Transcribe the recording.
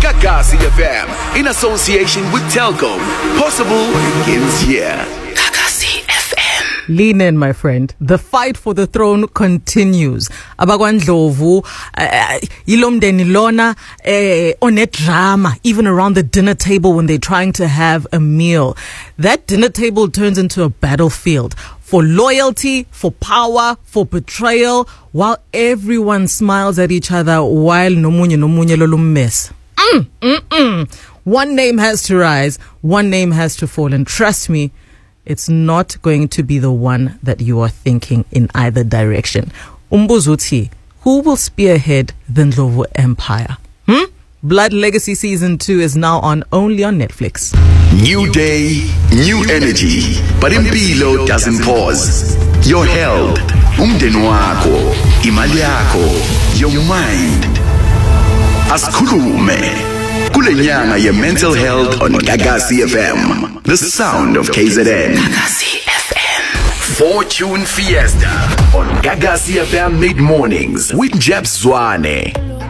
Gagasi FM in association with Telkom. Possible begins here. Gagasi FM. Lean in, my friend. The fight for the throne continues. AbakwaNdlovu, ilomdeni lona, on a drama, even around the dinner table when they're trying to have a meal. That dinner table turns into a battlefield for loyalty, for power, for betrayal, while everyone smiles at each other while nomunye lolu mess. One name has to rise, one name has to fall, and trust me, it's not going to be the one that you are thinking in either direction. Umbuzuti, who will spearhead the Ndlovu empire? Blood Legacy Season 2 is now only on Netflix. New day, new energy, but impilo doesn't pause. Your health, umndeni wakho, imali yakho, your mind. Asikhulume kule nyanga ye mental health on Gagasi FM, the sound of KZN. Gagasi FM. Fortune Fiesta on Gagasi FM mid-mornings with Jeb Zwane.